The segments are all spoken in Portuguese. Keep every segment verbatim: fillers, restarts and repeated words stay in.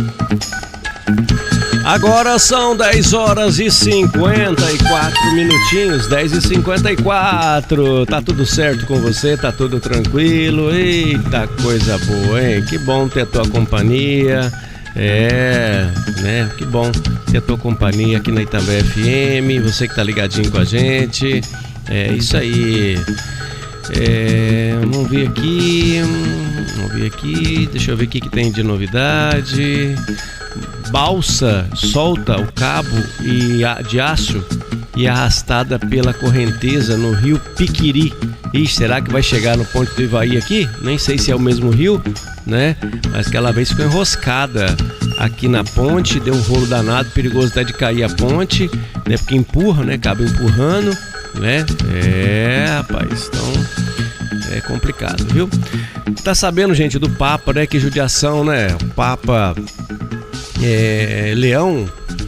Agora são dez horas e cinquenta e quatro minutinhos, dez e cinquenta e quatro. Tá tudo certo com você? Tá tudo tranquilo? Eita, coisa boa, hein? Que bom ter a tua companhia. É, né? Que bom ter a tua companhia aqui na Itambé F M. Você que tá ligadinho com a gente. É isso aí. É, vamos ver aqui. Vamos ver aqui. Deixa eu ver o que, que tem de novidade. Balsa solta o cabo e a, de aço e arrastada pela correnteza no rio Piquiri. Ixi, será que vai chegar no Ponte do Ivaí aqui? Nem sei se é o mesmo rio, né? Mas aquela vez ficou enroscada aqui na ponte, deu um rolo danado, perigoso até de cair a ponte, né? Porque empurra, né? Acaba empurrando, né? É, rapaz, então é complicado, viu? Tá sabendo, gente, do Papa, né? Que judiação, né? O Papa é, Leão,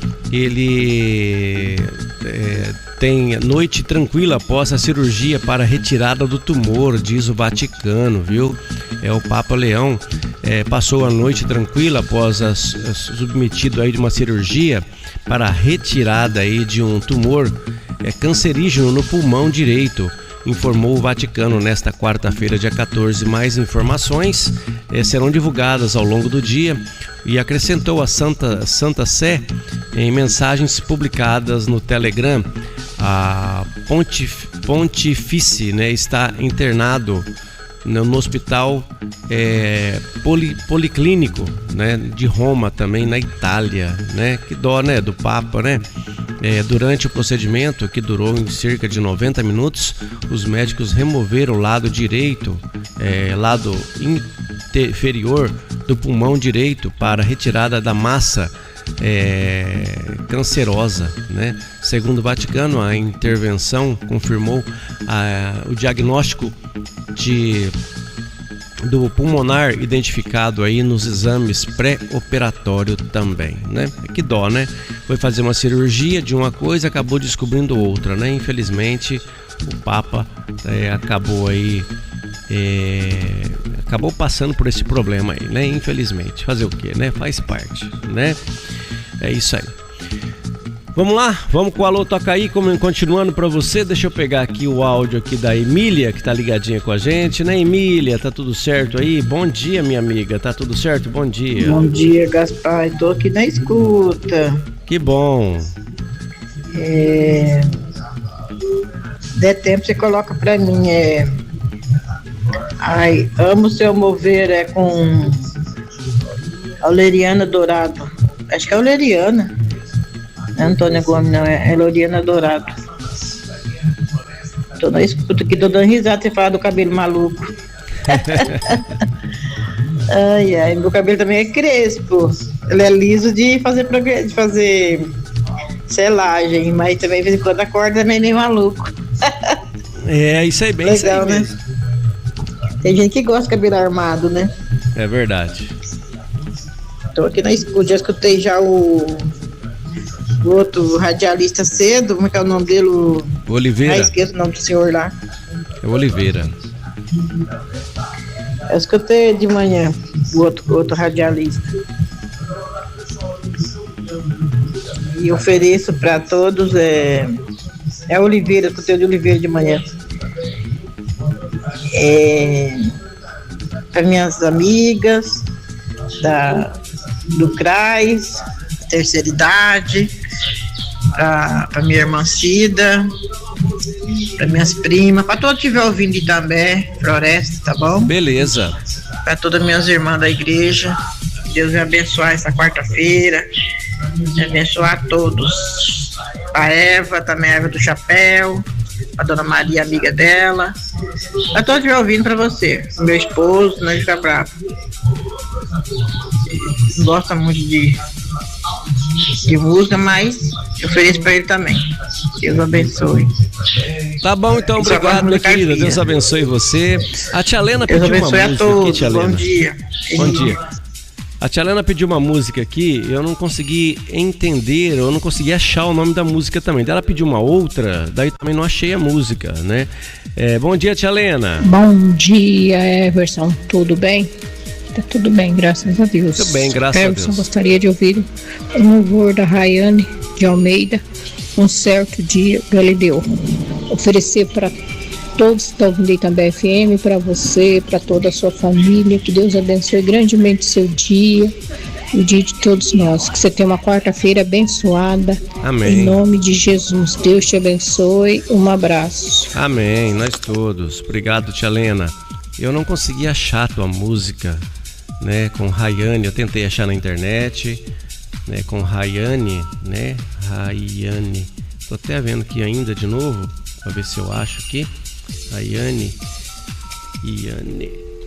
ele é, tem noite tranquila após a cirurgia para retirada do tumor, diz o Vaticano, viu? É, o Papa Leão é, passou a noite tranquila após a, a submetido aí de uma cirurgia para a retirada aí de um tumor é, cancerígeno no pulmão direito, informou o Vaticano nesta quarta-feira, dia quatorze. Mais informações eh, serão divulgadas ao longo do dia e acrescentou a Santa, Santa Sé em mensagens publicadas no Telegram. A Pontif, Pontifície, né, está internado no, no hospital é, poli, policlínico, né, de Roma, também na Itália, né? Que dó, né, do Papa, né? É, durante o procedimento, que durou em cerca de noventa minutos, os médicos removeram o lado direito, é, lado inferior do pulmão direito para retirada da massa é, cancerosa, né? Segundo o Vaticano, a intervenção confirmou a, o diagnóstico de do pulmonar identificado aí nos exames pré-operatório também, né? Que dó, né? Foi fazer uma cirurgia de uma coisa, acabou descobrindo outra, né? Infelizmente, o Papa é, acabou aí é, acabou passando por esse problema aí, né? Infelizmente, fazer o quê, né? Faz parte, né? É isso aí. Vamos lá, vamos com o Alô Toca Aí, continuando pra você. Deixa eu pegar aqui o áudio aqui da Emília, que tá ligadinha com a gente, né, Emília? Tá tudo certo aí? Bom dia, minha amiga, tá tudo certo? Bom dia. Bom dia, Gaspar, tô aqui na escuta. Que bom. É... Der tempo, você coloca pra mim, é... Ai, amo seu mover, é com Aureliana Dourado. Acho que é Aureliana. Não é Antônia Gomes, não, é Loriana Dourado. Tô na escuta aqui, tô dando risada você falar do cabelo maluco. Ai, ai, meu cabelo também é crespo. Ele é liso de fazer, de fazer selagem, mas também de vez em quando acorda também meio maluco. É, isso aí, bem legal, isso aí, né? Mesmo. Tem gente que gosta de cabelo armado, né? É verdade. Tô aqui na escuta, já escutei já o o outro radialista cedo, como é que é o nome dele? O... Oliveira. Ah, esqueço o nome do senhor lá. É o Oliveira. Eu escutei de manhã o outro, outro radialista. E ofereço para todos, é, é Oliveira, escutei de Oliveira de manhã. É, para minhas amigas da, do C R A S, terceira idade, para minha irmã Cida, para minhas primas, para todos que estiver ouvindo Itambé, Floresta, tá bom? Beleza. Para todas minhas irmãs da igreja, Deus me abençoar essa quarta-feira, me abençoar todos. A Eva, também a Eva do Chapéu, a Dona Maria, amiga dela, para todos que estiver ouvindo, para você, meu esposo, não fica bravo. Gosta muito de de música, mas eu ofereço pra ele também. Deus abençoe. Tá bom, então, obrigado, minha querida. Deus abençoe você. A tia Helena pediu uma música a todos. aqui, tia Helena. Bom dia. Bom dia. A tia Helena pediu uma música aqui, eu não consegui entender, eu não consegui achar o nome da música também. Ela pediu uma outra, daí também não achei a música, né? É, bom dia, tia Helena. Bom dia, Everson. Tudo bem? Tá tudo bem, graças a Deus. Tudo bem, graças Everson, a Deus. Gostaria de ouvir um louvor da Rayane de Almeida, Um Certo Dia, Galileu. Oferecer para todos que estão ouvindo aí também F M, para você, para toda a sua família, que Deus abençoe grandemente o seu dia, o dia de todos nós, que você tenha uma quarta-feira abençoada. Amém. Em nome de Jesus, Deus te abençoe, um abraço. Amém, nós todos. Obrigado, tia Lena. Eu não consegui achar a tua música, né, com Rayane, eu tentei achar na internet, né, com Rayane, né, Rayane, tô até vendo aqui ainda de novo, pra ver se eu acho aqui, Rayane, Iane,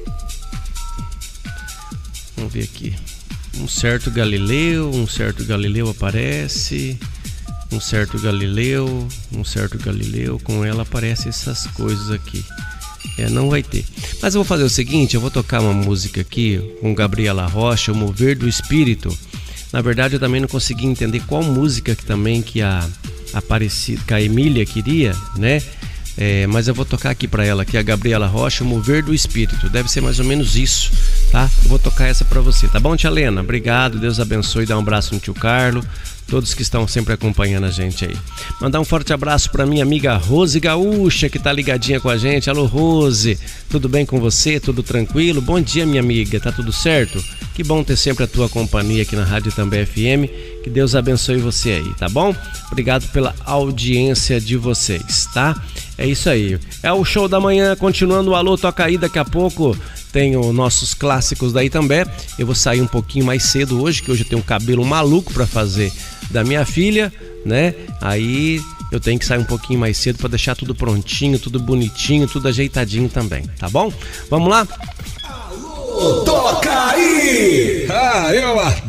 vamos ver aqui, Um Certo Galileu, Um Certo Galileu aparece, Um Certo Galileu, Um Certo Galileu, com ela aparecem essas coisas aqui. É, não vai ter. Mas eu vou fazer o seguinte, eu vou tocar uma música aqui com Gabriela Rocha, O Mover do Espírito. Na verdade eu também não consegui entender qual música que também que a Aparecida, que a Emília queria, né? É, mas eu vou tocar aqui para ela, que é a Gabriela Rocha, O Mover do Espírito. Deve ser mais ou menos isso, tá? Eu vou tocar essa para você, tá bom, tia Lena? Obrigado, Deus abençoe, dá um abraço no tio Carlos, todos que estão sempre acompanhando a gente aí. Mandar um forte abraço para minha amiga Rose Gaúcha, que tá ligadinha com a gente. Alô, Rose, tudo bem com você? Tudo tranquilo? Bom dia, minha amiga, tá tudo certo? Que bom ter sempre a tua companhia aqui na Rádio Também F M. Que Deus abençoe você aí, tá bom? Obrigado pela audiência de vocês, tá? É isso aí. É o show da manhã, continuando o Alô Toca Aí. Daqui a pouco tem os nossos clássicos daí também. Eu vou sair um pouquinho mais cedo hoje, que hoje eu tenho um cabelo maluco para fazer da minha filha, né? Aí eu tenho que sair um pouquinho mais cedo para deixar tudo prontinho, tudo bonitinho, tudo ajeitadinho também, tá bom? Vamos lá? Alô, toca aí! Ah, eu